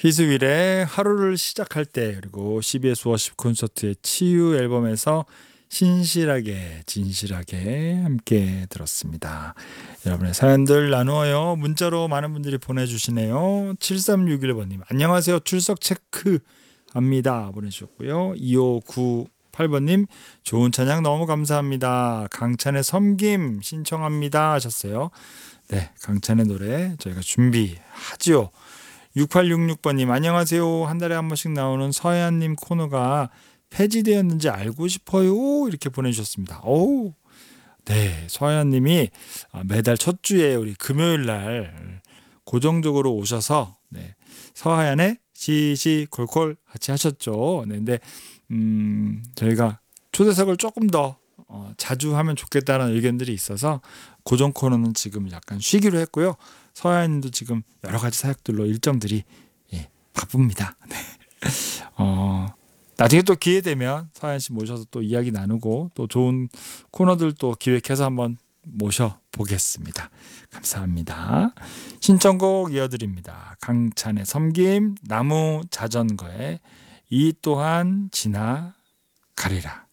히스윌의 하루를 시작할 때, 그리고 CBS 워십 콘서트의 치유 앨범에서 신실하게 진실하게 함께 들었습니다. 여러분의 사연들 나누어요. 문자로 많은 분들이 보내주시네요. 7361번님 안녕하세요. 출석 체크합니다 보내주셨고요. 2598번님 좋은 찬양 너무 감사합니다. 강찬의 섬김 신청합니다 하셨어요. 네, 강찬의 노래 저희가 준비하죠. 6866번님 안녕하세요. 한 달에 한 번씩 나오는 서혜안님 코너가 폐지되었는지 알고 싶어요. 이렇게 보내주셨습니다. 오, 네, 서혜안님이 매달 첫 주에 우리 금요일 날 고정적으로 오셔서 네, 서하얀의 시시콜콜 같이 하셨죠. 네, 근데 저희가 초대석을 조금 더 자주 하면 좋겠다는 의견들이 있어서 고정 코너는 지금 약간 쉬기로 했고요. 서하얀님도 지금 여러 가지 사역들로 일정들이 바쁩니다. 네. 나중에 또 기회 되면 서하얀 씨 모셔서 또 이야기 나누고 또 좋은 코너들 또 기획해서 한번 모셔보겠습니다. 감사합니다. 신청곡 이어드립니다. 강찬의 섬김, 나무 자전거의 이 또한 지나가리라.